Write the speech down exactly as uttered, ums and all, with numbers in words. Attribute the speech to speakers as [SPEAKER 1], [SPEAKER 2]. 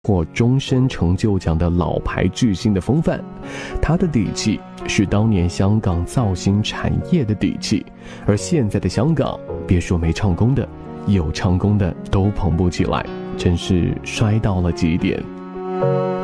[SPEAKER 1] 获终身成就奖的老牌巨星的风范，他的底气是当年香港造型产业的底气，而现在的香港，别说没唱功的，有唱功的都捧不起来，真是衰到了极点。